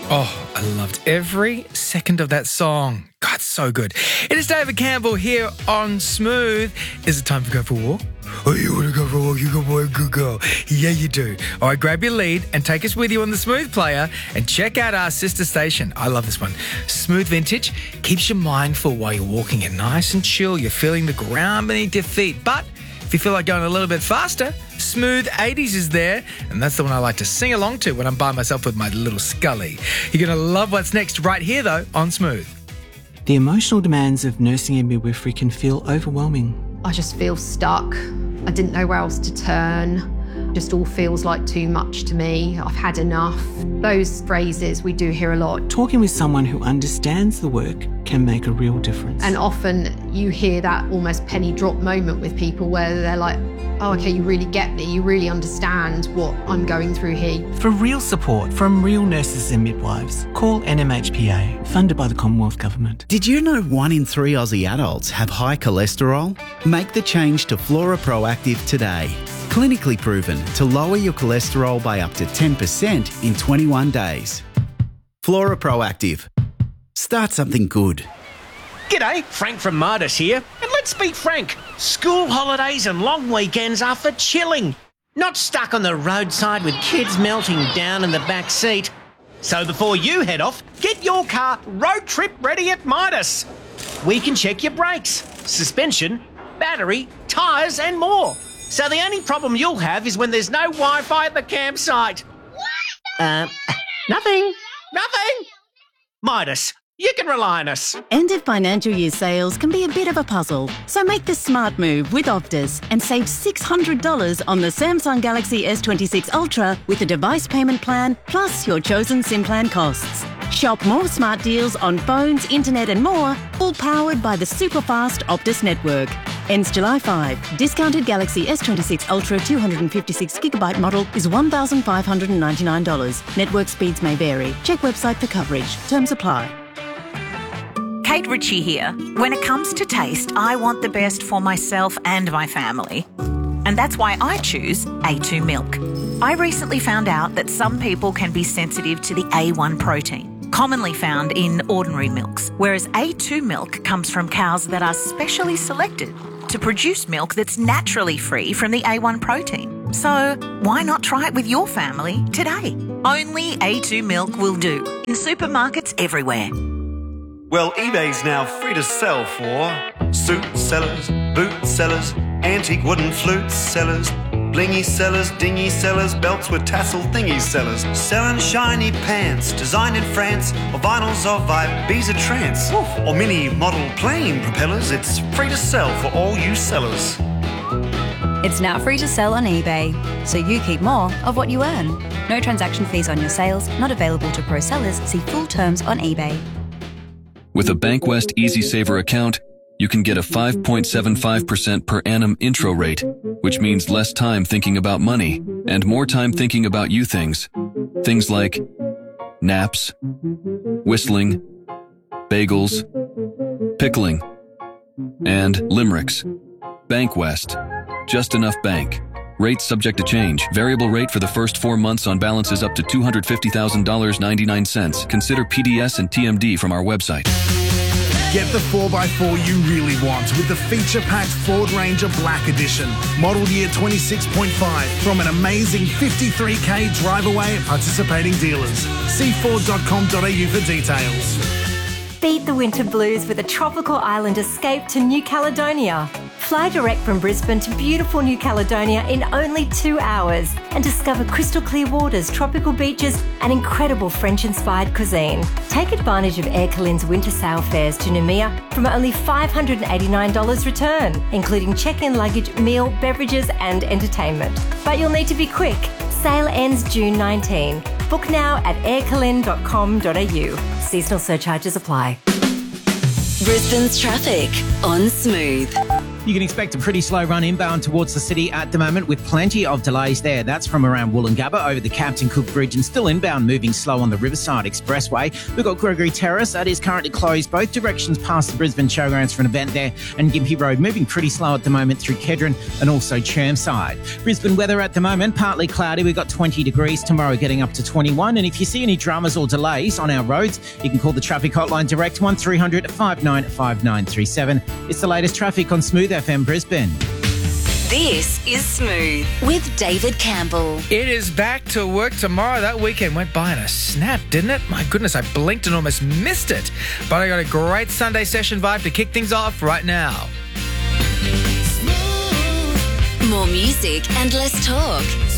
Oh, I loved every second of that song. God, so good. It is David Campbell here on Smooth. Is it time to go for a walk? Oh, you want to go for a walk? You go for a good girl. Yeah, you do. All right, grab your lead and take us with you on the Smooth Player and check out our sister station. I love this one. Smooth Vintage keeps you mindful while you're walking. You're nice and chill. You're feeling the ground beneath your feet. But if you feel like going a little bit faster, Smooth 80s is there, and that's the one I like to sing along to when I'm by myself with my little Scully. You're going to love what's next right here, though, on Smooth. The emotional demands of nursing and midwifery can feel overwhelming. I just feel stuck. I didn't know where else to turn. Just all feels like too much to me. I've had enough. Those phrases we do hear a lot. Talking with someone who understands the work can make a real difference. And often you hear that almost penny drop moment with people where they're like, oh, okay, you really get me. You really understand what I'm going through here. For real support from real nurses and midwives, call NMHPA, funded by the Commonwealth Government. Did you know 1 in 3 Aussie adults have high cholesterol? Make the change to Flora Proactive today. Clinically proven to lower your cholesterol by up to 10% in 21 days. Flora Proactive. Start something good. G'day, Frank from Midas here. And let's be frank, school holidays and long weekends are for chilling, not stuck on the roadside with kids melting down in the back seat. So before you head off, get your car road trip ready at Midas. We can check your brakes, suspension, battery, tyres and more. So the only problem you'll have is when there's no Wi-Fi at the campsite. Nothing. Midas, you can rely on us. End of financial year sales can be a bit of a puzzle, so make the smart move with Optus and save $600 on the Samsung Galaxy S26 Ultra with a device payment plan plus your chosen SIM plan costs. Shop more smart deals on phones, internet and more, all powered by the super-fast Optus network. Ends July 5. Discounted Galaxy S26 Ultra 256GB model is $1,599. Network speeds may vary. Check website for coverage. Terms apply. Kate Ritchie here. When it comes to taste, I want the best for myself and my family. And that's why I choose A2 milk. I recently found out that some people can be sensitive to the A1 protein, commonly found in ordinary milks, whereas A2 milk comes from cows that are specially selected to produce milk that's naturally free from the A1 protein. So why not try it with your family today? Only A2 milk will do in supermarkets everywhere. Well, eBay's now free to sell for suit sellers, boot sellers, antique wooden flute sellers, blingy sellers, dingy sellers, belts with tassel thingy sellers, selling shiny pants designed in France, or vinyls of Ibiza trance, or mini model plane propellers. It's free to sell for all you sellers. It's now free to sell on eBay, so you keep more of what you earn. No transaction fees on your sales, not available to pro sellers. See full terms on eBay. With a Bankwest Easy Saver account, you can get a 5.75% per annum intro rate, which means less time thinking about money and more time thinking about you things. Things like naps, whistling, bagels, pickling, and limericks. Bankwest. Just enough bank. Rates subject to change. Variable rate for the first 4 months on balances up to $250,000.99. Consider PDS and TMD from our website. Get the 4x4 you really want with the feature-packed Ford Ranger Black Edition. Model year 26.5 from an amazing 53k drive away at participating dealers. See Ford.com.au for details. Beat the winter blues with a tropical island escape to New Caledonia. Fly direct from Brisbane to beautiful New Caledonia in only 2 hours and discover crystal clear waters, tropical beaches and incredible French-inspired cuisine. Take advantage of Air Calin's winter sail fares to Noumea from only $589 return, including check-in luggage, meal, beverages and entertainment. But you'll need to be quick. Sale ends June 19. Book now at aircalin.com.au. Seasonal surcharges apply. Brisbane's traffic on Smooth. You can expect a pretty slow run inbound towards the city at the moment with plenty of delays there. That's from around Woolloongabba over the Captain Cook Bridge and still inbound moving slow on the Riverside Expressway. We've got Gregory Terrace. That is currently closed both directions past the Brisbane Showgrounds for an event there, and Gympie Road moving pretty slow at the moment through Kedron and also Chermside. Brisbane weather at the moment, partly cloudy. We've got 20 degrees tomorrow, getting up to 21. And if you see any dramas or delays on our roads, you can call the traffic hotline direct 1300 595937. It's the latest traffic on Smooth FM Brisbane. This is Smooth with David Campbell. It is back to work tomorrow. That weekend went by in a snap, didn't it? My goodness, I blinked and almost missed it. But I got a great Sunday session vibe to kick things off right now. More music and less talk.